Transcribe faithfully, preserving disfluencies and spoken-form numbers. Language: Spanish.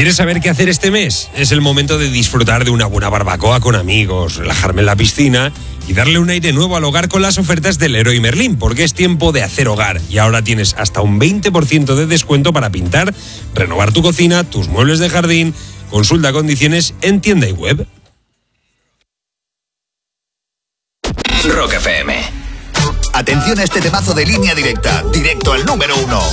¿Quieres saber qué hacer este mes? Es el momento de disfrutar de una buena barbacoa con amigos, relajarme en la piscina y darle un aire nuevo al hogar con las ofertas del Leroy Merlin, porque es tiempo de hacer hogar y ahora tienes hasta un veinte por ciento de descuento para pintar, renovar tu cocina, tus muebles de jardín. Consulta condiciones en tienda y web. Rock F M. Atención a este temazo de Línea Directa, directo al número uno.